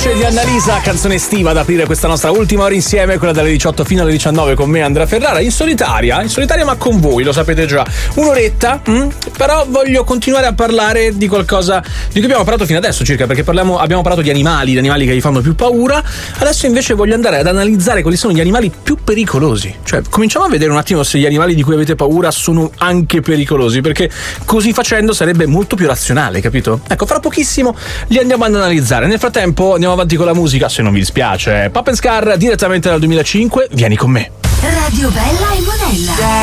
voce di Annalisa, canzone estiva ad aprire questa nostra ultima ora insieme, quella dalle 18 fino alle 19 con me, Andrea Ferrara, in solitaria ma con voi, lo sapete già, un'oretta, però voglio continuare a parlare di qualcosa di cui abbiamo parlato fino adesso circa, perché abbiamo parlato di animali che gli fanno più paura. Adesso invece voglio andare ad analizzare quali sono gli animali più pericolosi, cioè cominciamo a vedere un attimo se gli animali di cui avete paura sono anche pericolosi, perché così facendo sarebbe molto più razionale, capito? Ecco, fra pochissimo li andiamo ad analizzare. Nel frattempo andiamo avanti con la musica, se non vi dispiace. Pop and Scar direttamente dal 2005, vieni con me. Radio Bella e Monella.